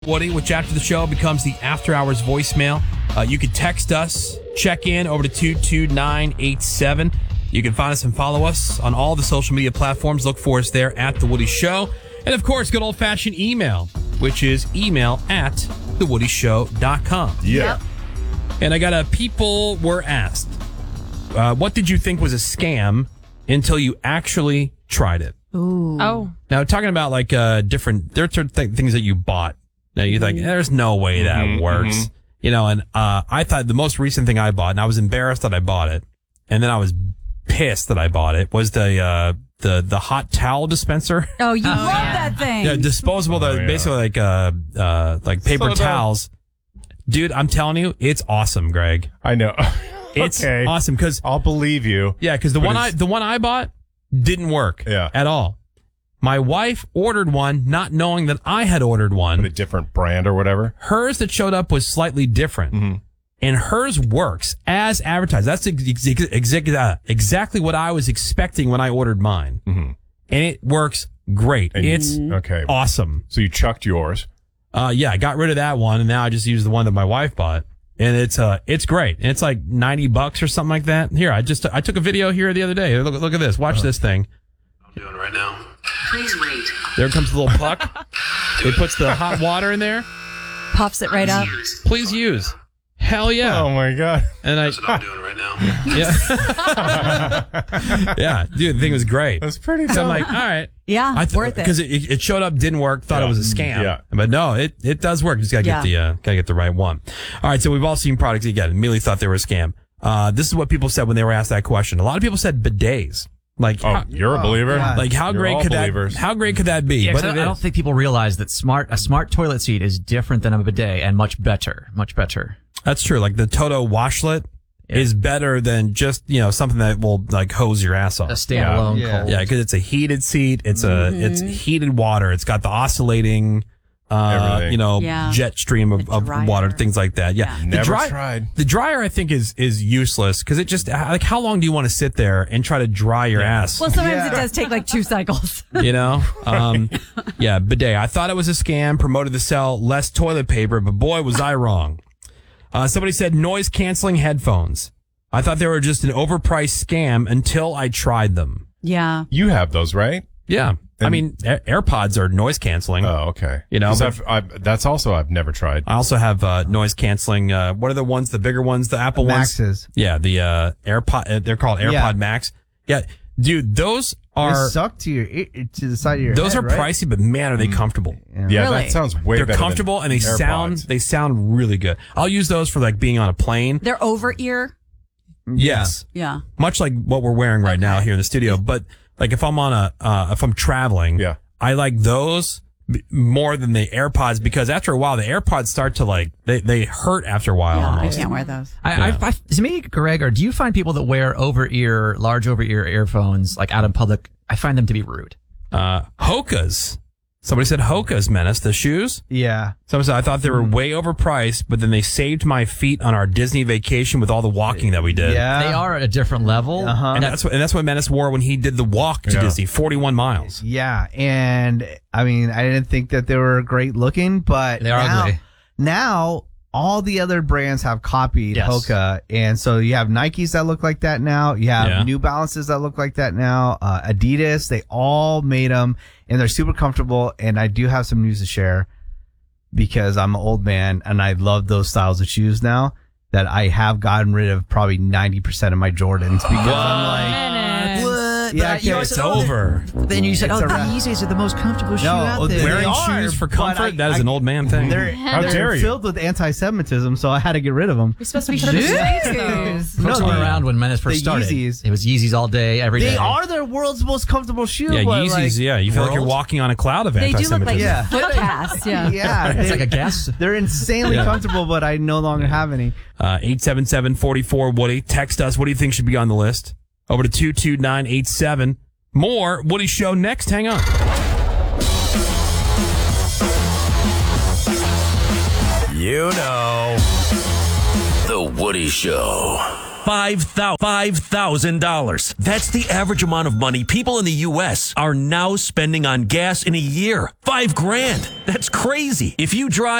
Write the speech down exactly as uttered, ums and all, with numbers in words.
Woody, which after the show becomes the after hours voicemail. Uh, you can text us, check in over to two two nine eight seven. You can find us and follow us on all the social media platforms. Look for us there at The Woody Show. And of course, good old fashioned email, which is email at the woody show dot com. Yeah. Yep. And I got a people were asked, uh, what did you think was a scam until you actually tried it? Ooh. Oh. Now, talking about like uh, different, there are th- things that you bought. Now you think, there's no way that Mm-hmm, works. mm-hmm. You know, and uh, I thought the most recent thing I bought, and I was embarrassed that I bought it, and then I was pissed that I bought it, was the uh, the the hot towel dispenser. Oh, you oh, love yeah. that thing. Yeah, disposable, oh, the, yeah. basically like uh, uh, like paper so towels. Dude, I'm telling you, it's awesome, Greg. I know. It's okay. awesome because I'll believe you. Yeah, because the one I the one I bought didn't work. Yeah. At all. My wife ordered one, not knowing that I had ordered one. With a different brand or whatever. Hers that showed up was slightly different. Mm-hmm. And hers works as advertised. That's ex- ex- ex- uh, exactly what I was expecting when I ordered mine. Mm-hmm. And it works great. And it's you, okay. awesome. So you chucked yours. Uh, yeah, I got rid of that one, and now I just use the one that my wife bought. And it's uh, it's great. And it's like ninety bucks or something like that. Here, I just I took a video here the other day. Look, look at this. Watch uh, this thing. I'm doing right now. Please wait. There comes the little puck. It puts the hot water in there. Pops it right up. Please use. Hell yeah. Oh my God. And I, That's what I'm doing right now. Yeah. Yeah. Dude, the thing was great. That's pretty So dope. I'm like, all right. Yeah, I th- worth it. Because it, it showed up, didn't work, thought Yeah. it was a scam. Yeah. But no, it, it does work. You just gotta Yeah. get the, uh, gotta get the right one. All right. So we've all seen products again. Immediately thought they were a scam. Uh, this is what people said when they were asked that question. A lot of people said bidets. Like, Oh, how, you're a believer? God. like how You're great all could believers. that, how great could that be? Yeah, 'cause But I, it I don't is. think people realize that smart a smart toilet seat is different than a bidet and much better, much better. That's true. Like the Toto washlet Yeah. is better than just, you know, something that will like hose your ass A off. standalone yeah. cold. Yeah, because it's a heated seat. It's a it's heated water. It's got the oscillating, uh, Everything. you know, Yeah. jet stream of, The of dryer. water, things like that. Yeah, Yeah. The Never dry- tried. The dryer, I think, is is useless because it just like how long do you want to sit there and try to dry your ass? Well, sometimes Yeah. it does take like two cycles. You know, um, yeah, bidet. I thought it was a scam, promoted to sell less toilet paper, but boy, was I wrong. Uh, somebody said noise canceling headphones. I thought they were just an overpriced scam until I tried them. Yeah. You have those, right? Yeah. I And- mean, Air- AirPods are noise canceling. Oh, okay. You know, 'Cause but- I've, I've, that's also I've never tried. I also have uh, noise canceling. Uh, what are the ones, the bigger ones, the Apple ones? Maxes. Yeah, the uh, AirPod. Uh, they're called AirPod Yeah. Max. Yeah, dude, those They are suck to your ear- to the side of your those head, are right? pricey, but man, are they comfortable? Yeah. Yeah, Really? that sounds way They're better. comfortable than and they AirPods. sound they sound really good. I'll use those for like being on a plane. They're over ear. Yes, Yeah. much like what we're wearing right now here in the studio. But like if I'm on a uh, if I'm traveling, Yeah. I like those b- more than the AirPods because after a while the AirPods start to like they they hurt after a while Yeah, I almost. can't wear those. I, Yeah. I, I, is it me, Greg, or do you find people that wear over ear, large over ear earphones, like out in public? I find them to be rude. Uh, Hoka's. Somebody said Hoka's, Menace, the shoes. Yeah. Somebody said I thought they were way overpriced, but then they saved my feet on our Disney vacation with all the walking that we did. Yeah. They are at a different level. Uh-huh. And that's what and that's what Menace wore when he did the walk to Yeah. Disney, forty-one miles. Yeah, and I mean, I didn't think that they were great looking, but They are now, ugly. now all the other brands have copied Yes. Hoka, and so you have Nikes that look like that now. You have Yeah. New Balances that look like that now. Uh, Adidas, they all made them, and they're super comfortable. And I do have some news to share because I'm an old man and I love those styles of shoes now. That I have gotten rid of probably ninety percent of my Jordans because I'm like, What? yeah, But you okay, always It's said, oh, over. Then you said, It's oh, a the wrap. Yeezys are the most comfortable shoe No, out there. they Wearing are, shoes for but comfort, I- that is I- an old man thing. They're, How they're dare you. filled with anti-Semitism, so I had to get rid of them. You're supposed to be shoes. Folks No, were the- around when Menace first the started. Yeezys. It was Yeezys all day, every day. They are the world's most comfortable shoe. Yeah, but Yeezys, like, yeah. You feel like you're World? walking on a cloud of They do look anti-Semitism. like Yeah. foot casts. Yeah. Yeah, It's they- like a gas. They're insanely Yeah. comfortable, but I no longer have any. Uh, eight seven seven, four four, Woody. Text us. What do you think should be on the list? Over to two two nine eight seven. More Woody Show next. Hang on. You know. The Woody Show. five thousand dollars. That's the average amount of money people in the U S are now spending on gas in a year. Five grand. That's crazy. If you drive